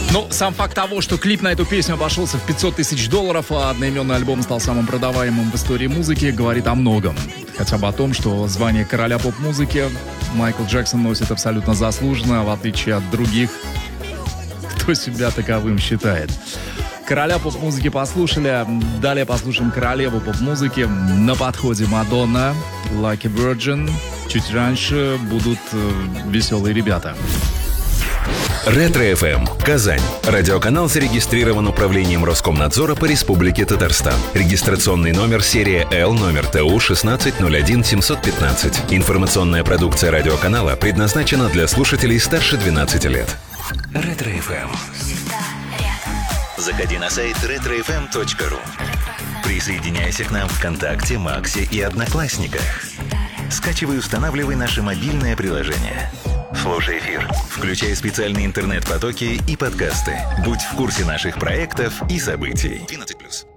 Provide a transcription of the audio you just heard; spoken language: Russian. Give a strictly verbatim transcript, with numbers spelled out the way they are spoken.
Ну, сам факт того, что клип на эту песню обошелся в пятьсот тысяч долларов, а одноименный альбом стал самым продаваемым в истории музыки, говорит о многом. Хотя бы о том, что звание короля поп-музыки Майкл Джексон носит абсолютно заслуженно, в отличие от других, кто себя таковым считает. Короля поп-музыки послушали, далее послушаем королеву поп-музыки. На подходе Мадонна, Lucky Virgin. Чуть раньше будут э, веселые ребята. Ретро-эф эм, Казань. Радиоканал зарегистрирован управлением Роскомнадзора по Республике Татарстан. Регистрационный номер серия Л, номер Т У шестнадцать ноль один семьсот пятнадцать. Информационная продукция радиоканала предназначена для слушателей старше двенадцати лет. Ретро-эф эм. Заходи на сайт ретро эф эм точка ру. Присоединяйся к нам ВКонтакте, Максе и Одноклассниках. Скачивай и устанавливай наше мобильное приложение. Слушай эфир, включай специальные интернет-потоки и подкасты. Будь в курсе наших проектов и событий. двенадцать плюс.